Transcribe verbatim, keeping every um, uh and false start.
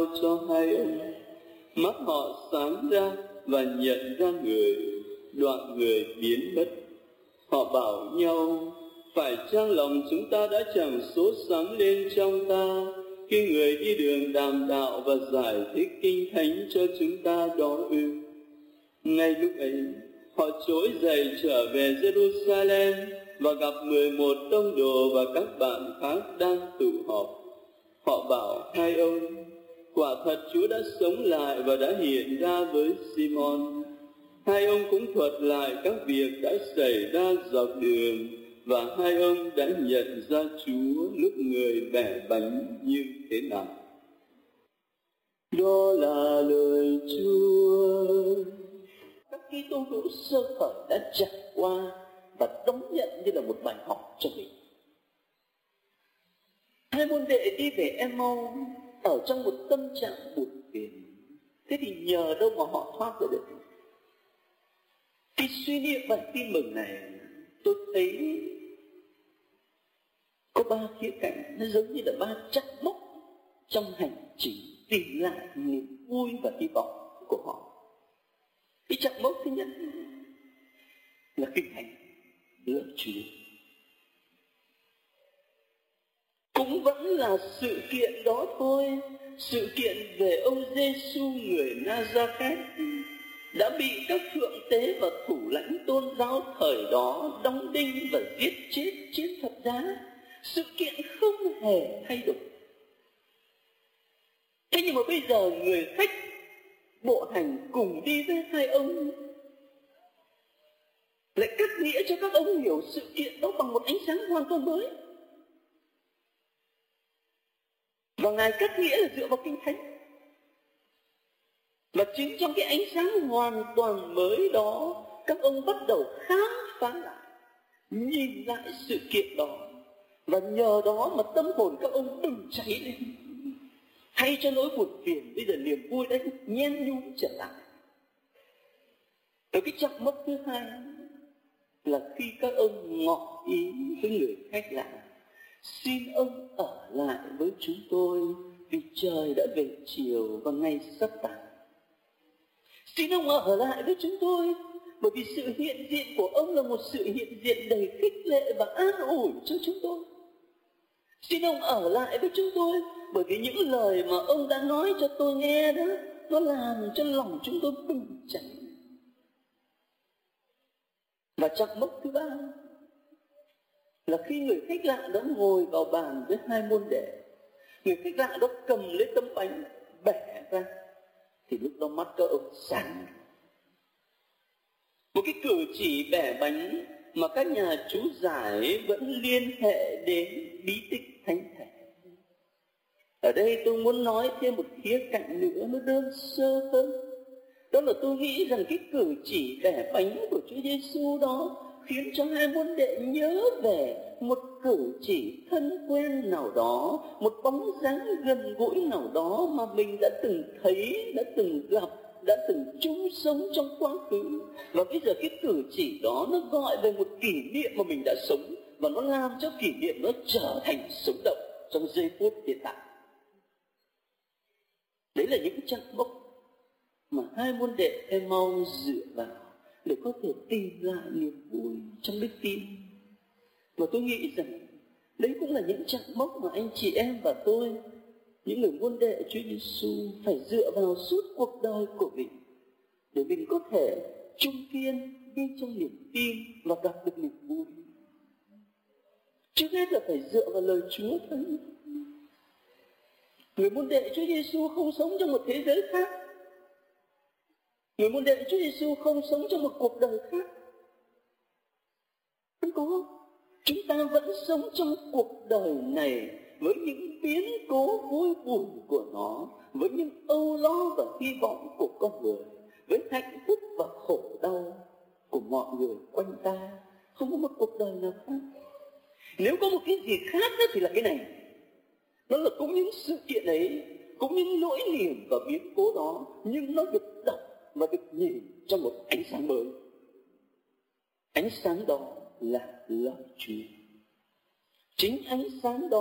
cho hai ông. Mắt họ sáng ra và nhận ra người, đoạn người biến mất. Họ bảo nhau, phải chăng lòng chúng ta đã chẳng sốt sáng lên trong ta khi người đi đường đàm đạo và giải thích kinh thánh cho chúng ta đó ư? Ngay lúc ấy, họ trỗi dậy trở về Jerusalem và gặp mười một tông đồ và các bạn khác đang tụ họp. Họ bảo hai ông, quả thật Chúa đã sống lại và đã hiện ra với Simon. Hai ông cũng thuật lại các việc đã xảy ra dọc đường, và hai ông đã nhận ra Chúa lúc người bẻ bánh như thế nào. Đó là lời Chúa. Các Kitô hữu sơ khởi đã trải qua và đón nhận như là một bài học cho mình. Hai môn đệ đi về Em-mau ở trong một tâm trạng buồn phiền. Thế thì nhờ đâu mà họ thoát ra được? Khi suy niệm bản tin mừng này, tôi thấy có ba khía cạnh, nó giống như là ba chắc mốc trong hành trình tìm lại niềm vui và hy vọng của họ. Cái chắc mốc thứ nhất là kinh thánh, lời Chúa. Cũng vẫn là sự kiện đó thôi, sự kiện về ông Giêsu người Na-za-rét đã bị các thượng tế và thủ lãnh tôn giáo thời đó đóng đinh và giết chết trên thập giá. Sự kiện không hề thay đổi. Thế nhưng mà bây giờ người khách bộ hành cùng đi với hai ông lại cắt nghĩa cho các ông hiểu sự kiện đó bằng một ánh sáng hoàn toàn mới. Và Ngài cắt nghĩa là dựa vào kinh thánh. Và chính trong cái ánh sáng hoàn toàn mới đó, các ông bắt đầu khám phá lại, nhìn lại sự kiện đó. Và nhờ đó mà tâm hồn các ông bừng cháy lên. Thay cho nỗi buồn phiền, bây giờ niềm vui đã nhen nhúm trở lại. Ở cái chặng mốc thứ hai là khi các ông ngỏ ý với người khách lạ, xin ông ở lại với chúng tôi vì trời đã về chiều và ngày sắp tàn. Xin ông ở lại với chúng tôi bởi vì sự hiện diện của ông là một sự hiện diện đầy khích lệ và an ủi cho chúng tôi. Xin ông ở lại với chúng tôi bởi vì những lời mà ông đã nói cho tôi nghe đó, nó làm cho lòng chúng tôi bừng cháy. Và chặng mốc thứ ba là khi người khách lạ đó ngồi vào bàn với hai môn đệ, người khách lạ đó cầm lấy tấm bánh bẻ ra, thì lúc đó mắt các ông sáng. Một cái cử chỉ bẻ bánh mà các nhà chú giải vẫn liên hệ đến bí tích thánh thể. Ở đây tôi muốn nói thêm một khía cạnh nữa, nó đơn sơ hơn. Đó là tôi nghĩ rằng cái cử chỉ bẻ bánh của Chúa Giêsu đó khiến cho hai môn đệ nhớ về một cử chỉ thân quen nào đó, một bóng dáng gần gũi nào đó mà mình đã từng thấy, đã từng gặp, đã từng chung sống trong quá khứ. Và bây giờ cái cử chỉ đó nó gọi về một kỷ niệm mà mình đã sống, và nó làm cho kỷ niệm nó trở thành sống động trong giây phút hiện tại. Đấy là những chặng mốc mà hai môn đệ Em-mau dựa vào để có thể tìm lại niềm vui trong đức tin. Và tôi nghĩ rằng đấy cũng là những chặng mốc mà anh chị em và tôi, những người môn đệ Chúa Giêsu, phải dựa vào suốt cuộc đời của mình để mình có thể chung kiên đi trong niềm tin và gặp được niềm vui. Trước hết là phải dựa vào lời Chúa thôi. Người môn đệ Chúa Giêsu không sống trong một thế giới khác. Người môn đệ Chúa Giêsu không sống trong một cuộc đời khác. Không có. Chúng ta vẫn sống trong cuộc đời này với những biến cố vui buồn của nó, với những âu lo và hy vọng của con người, với hạnh phúc và khổ đau của mọi người quanh ta. Không có một cuộc đời nào khác. Nếu có một cái gì khác đó thì là cái này. Nó là cũng những sự kiện ấy, cũng những nỗi niềm và biến cố đó, nhưng nó được đọc và được nhìn trong một ánh sáng mới. Ánh sáng đó là lời Chúa. Chính ánh sáng đó